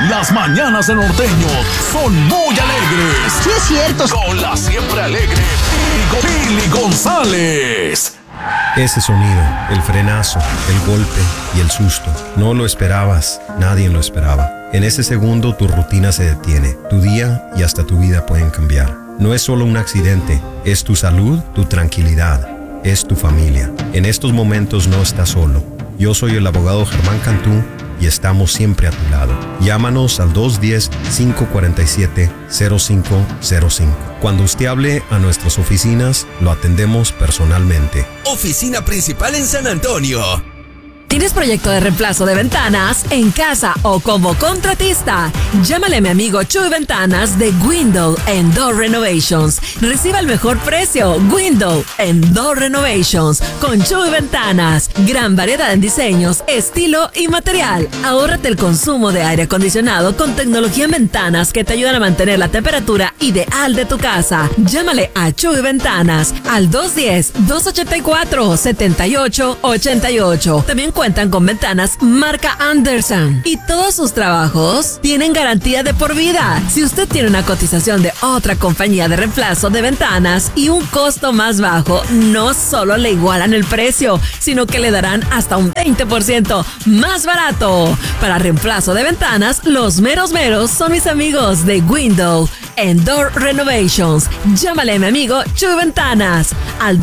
Las mañanas de Norteño son muy alegres. Sí, es cierto. Con la siempre alegre Pili González. Ese sonido, el frenazo, el golpe y el susto. No lo esperabas, nadie lo esperaba. En ese segundo tu rutina se detiene, tu día y hasta tu vida pueden cambiar. No es solo un accidente, es tu salud, tu tranquilidad, es tu familia. En estos momentos no estás solo. Yo soy el abogado Germán Cantú y estamos siempre a tu lado. Llámanos al 210-547-0505. Cuando usted hable a nuestras oficinas, lo atendemos personalmente. Oficina principal en San Antonio. ¿Tienes proyecto de reemplazo de ventanas en casa o como contratista? Llámale a mi amigo Chuy Ventanas de Window and Door Renovations. Reciba el mejor precio. Window and Door Renovations con Chuy Ventanas. Gran variedad en diseños, estilo y material. Ahórrate el consumo de aire acondicionado con tecnología en ventanas que te ayudan a mantener la temperatura ideal de tu casa. Llámale a Chuy Ventanas al 210-284-7888. También cuentan con ventanas marca Anderson y todos sus trabajos tienen garantía de por vida. Si usted tiene una cotización de otra compañía de reemplazo de ventanas y un costo más bajo, no solo le igualan el precio, sino que le darán hasta un 20% más barato. Para reemplazo de ventanas, los meros son mis amigos de Window and Door Renovations. Llámale a mi amigo Chuy Ventanas al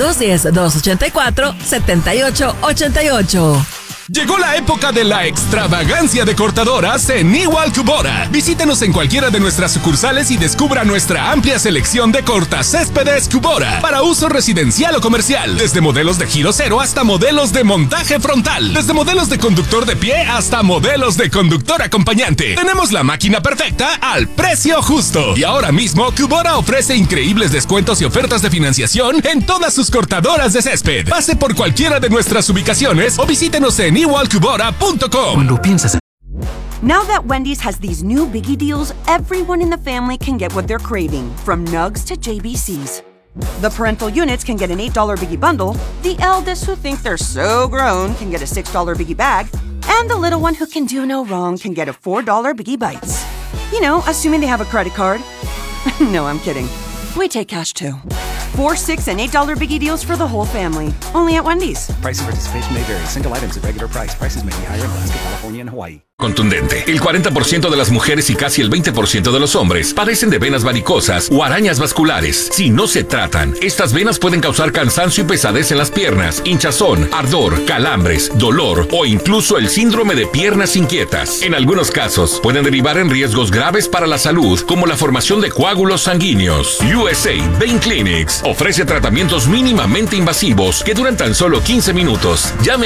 210-284-7888. Llegó la época de la extravagancia de cortadoras en Igual Cubora. Visítenos en cualquiera de nuestras sucursales y descubra nuestra amplia selección de cortacéspedes Cubora para uso residencial o comercial. Desde modelos de giro cero hasta modelos de montaje frontal. Desde modelos de conductor de pie hasta modelos de conductor acompañante. Tenemos la máquina perfecta al precio justo. Y ahora mismo Cubora ofrece increíbles descuentos y ofertas de financiación en todas sus cortadoras de césped. Pase por cualquiera de nuestras ubicaciones o visítenos en igualcubora.com. Cuando piensas Now that Wendy's has these new Biggie deals, everyone in the family can get what they're craving, from Nugs to JBCs. The parental units can get an $8 Biggie bundle, the eldest who think they're so grown can get a $6 Biggie bag, and the little one who can do no wrong can get a $4 Biggie Bites. You know, assuming they have a credit card. No, I'm kidding. We take cash too. 4, 6, and $8 Biggie deals for the whole family. Only at Wendy's. Price and participation may vary. Single items at regular price. Prices may be higher in Alaska, California, and Hawaii. Contundente. El 40% de las mujeres y casi el 20% de los hombres padecen de venas varicosas o arañas vasculares. Si no se tratan, estas venas pueden causar cansancio y pesadez en las piernas, hinchazón, ardor, calambres, dolor o incluso el síndrome de piernas inquietas. En algunos casos, pueden derivar en riesgos graves para la salud, como la formación de coágulos sanguíneos. USA Vein Clinics ofrece tratamientos mínimamente invasivos que duran tan solo 15 minutos. Llame